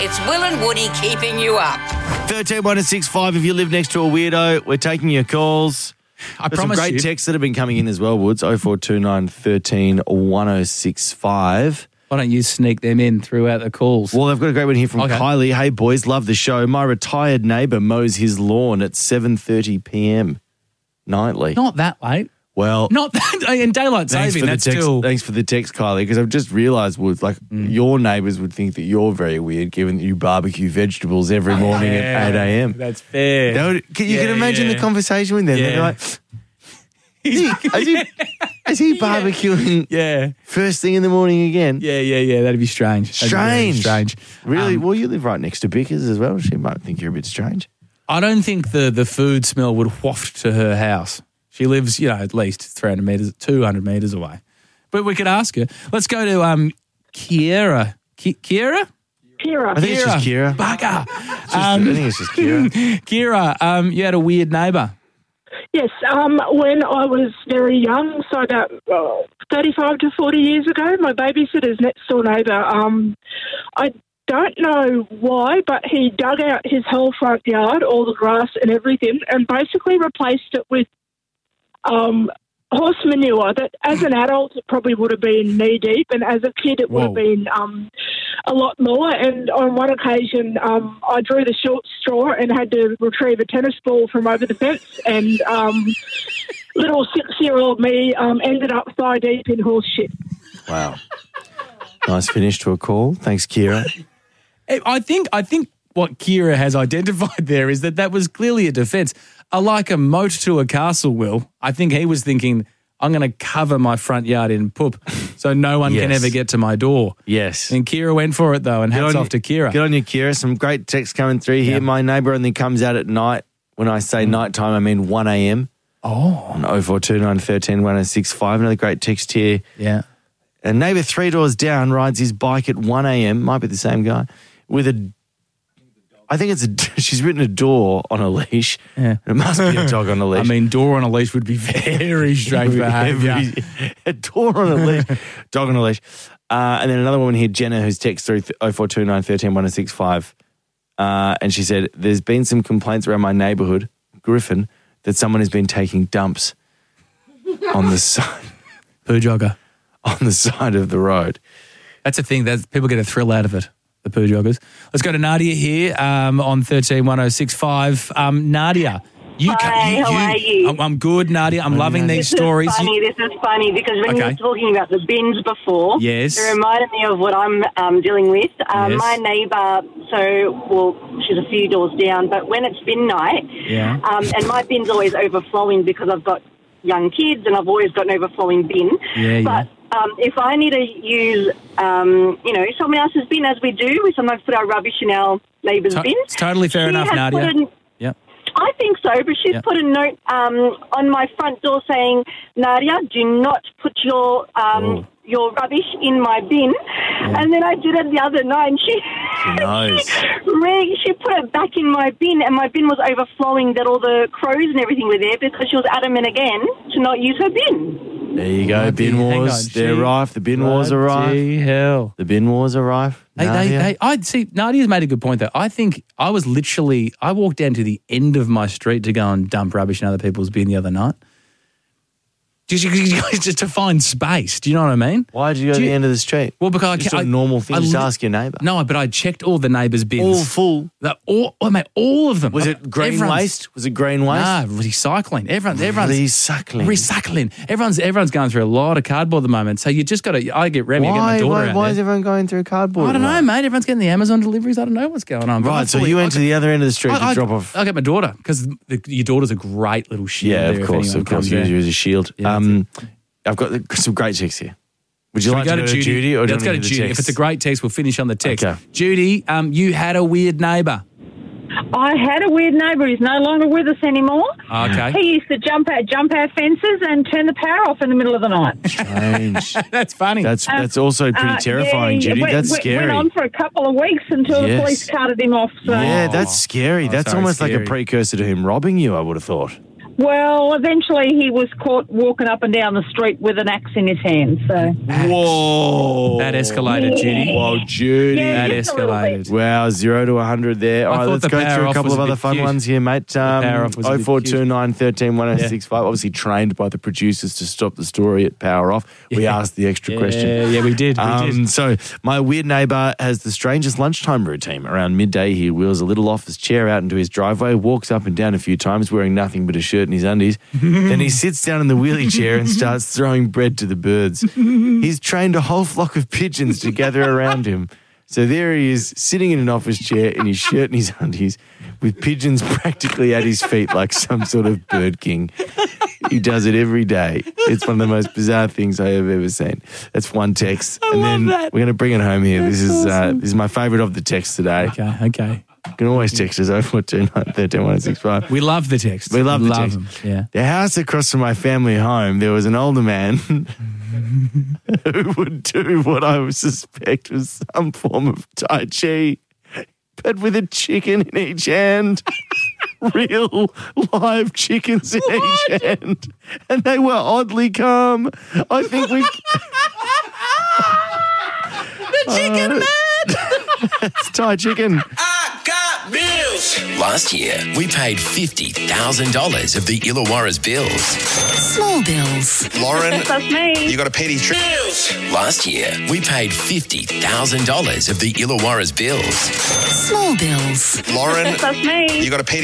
It's Will and Woody keeping you up. 13-165 if you live next to a weirdo. We're taking your calls. I There's promise some great you. texts that have been coming in as well, Woods. 0429 13 1065. Why don't you sneak them in throughout the calls? Well, I've got a great one here from Okay. Kylie. Hey, boys, love the show. My retired neighbour mows his lawn at 7:30 p.m. nightly. Not that late. Well, Not that in daylight thanks saving. for the That's text. still. Thanks for the text, Kylie, because I've just realised, Woods, like your neighbours would think that you're very weird, given that you barbecue vegetables every morning at 8 a.m. That's fair. You can imagine the conversation with them. Yeah. They'd be like, is he barbecuing Yeah. first thing in the morning again? Yeah. That'd be strange. That'd be very Strange. strange. Really? Well, you live right next to Bickers as well. She might think you're a bit strange. I don't think the food smell would waft to her house. She lives, at least 300 metres, 200 metres away. But we could ask her. Let's go to Kiera. Kiera? Kira. I think it's just Kira. Bugger. I think it's just Kira. Kira, you had a weird neighbour. Yes, when I was very young, so about 35 to 40 years ago, my babysitter's next door neighbour, I don't know why, but he dug out his whole front yard, all the grass and everything, and basically replaced it with horse manure that as an adult it probably would have been knee deep, and as a kid it would have been a lot more. And on one occasion I drew the short straw and had to retrieve a tennis ball from over the fence, and little 6-year-old me ended up thigh deep in horse shit. Wow. Nice finish to a call. Thanks, Kira. I think what Kira has identified there is that was clearly a defence. Like a moat to a castle, Will. I think he was thinking, I'm going to cover my front yard in poop so no one can Yes. ever get to my door. Yes. And Kira went for it, though, and hats off to Kira. Good on you, Kira. Some great texts coming through here. Yeah. My neighbour only comes out at night. When I say night time, I mean 1 a.m. Oh. On 0429 13 1065. Another great text here. Yeah. A neighbour 3 doors down rides his bike at 1 a.m. Might be the same guy. I think she's written a door on a leash. Yeah. It must be a dog on a leash. I mean, door on a leash would be very strange behaviour. A door on a leash, dog on a leash. And then another woman here, Jenna, who's texted through 0429 13 1065. And she said, there's been some complaints around my neighbourhood, Griffin, that someone has been taking dumps on the side. Poo jogger. On the side of the road. That's a thing. People get a thrill out of it, the poo joggers. Let's go to Nadia here on 131065. Nadia. Hi, how are you? I'm good, Nadia. I'm loving these stories. This is funny because when you were talking about the bins before, Yes. it reminded me of what I'm dealing with. Yes. My neighbour, she's a few doors down, but when it's bin night, and my bin's always overflowing because I've got young kids and I've always got an overflowing bin. But if I need to use, someone else's bin, as we do, we sometimes put our rubbish in our neighbour's bin. It's totally fair enough, Nadia. I think so, but she's put a note on my front door saying, Nadia, do not put your rubbish in my bin. And then I did it the other night, and She knows. she put it back in my bin, and my bin was overflowing that all the crows and everything were there because she was adamant again to not use her bin. There you go, bin wars. They're rife. The bin wars are rife. Hell. The bin wars are rife. I'd see, Nadia's made a good point, though. I think I walked down to the end of my street to go and dump rubbish in other people's bin the other night. Just to find space. Do you know what I mean? Why did you go to the end of the street? Well, because just a normal thing. Just ask your neighbour. No, but I checked all the neighbours' bins. All full. All of them. Was it green waste? Was it green waste? Nah, recycling. Everyone's recycling. Everyone's going through a lot of cardboard at the moment. So you just got to. I get Remy. I get my daughter out Why there. is everyone going through cardboard? I don't know, mate. Everyone's getting the Amazon deliveries. I don't know what's going on. Right, so you went to the other end of the street to drop off. I get my daughter because your daughter's a great little shield. Yeah, there of course. Use you as a shield. Yeah, I've got some great texts here. Would you Should like we to go to Judy? Or Let's go to Judy. If it's a great text, we'll finish on the text. Okay. Judy, you had a weird neighbour. I had a weird neighbour. He's no longer with us anymore. Okay. He used to jump our fences and turn the power off in the middle of the night. Strange. That's funny. That's also pretty terrifying, Judy. That's scary. Went on for a couple of weeks until the police carted him off. So. Yeah, that's scary. That's almost like a scary. precursor to him robbing you, I would have thought. Well, eventually he was caught walking up and down the street with an axe in his hand. So Whoa. That escalated, Judy. Whoa, Judy. Yeah, That just a little bit. escalated. Wow, 0 to 100 there. All right, thought let's the go power through a off couple was of a other bit fun cute. ones here, mate. power off was a bit 0429 13 1065. Obviously trained by the producers to stop the story at Power Off. We asked the extra question. Yeah, we did. We did. So my weird neighbour has the strangest lunchtime routine. Around midday, he wheels a little office chair out into his driveway, walks up and down a few times wearing nothing but a shirt and his undies. Then he sits down in the wheelie chair and starts throwing bread to the birds. He's trained a whole flock of pigeons to gather around him. So there he is, sitting in an office chair in his shirt and his undies, with pigeons practically at his feet like some sort of bird king. He does it every day. It's one of the most bizarre things I have ever seen. That's one text. I love that. We're going to bring it home here. This is my favourite of the texts today. Okay. You can always text us 0429 13 1065. We love the text. We love the text. them. Yeah. The house across from my family home, there was an older man who would do what I would suspect was some form of Tai Chi, but with a chicken in each hand. Real live chickens in each hand. And they were oddly calm. I think we... The chicken man! It's Thai chicken. I got bills. Last year, we paid $50,000 of the Illawarra's bills. Small bills. Lauren, That's me. you got a petty trip. Last year, we paid $50,000 of the Illawarra's bills. Small bills. Lauren, That's me. you got a petty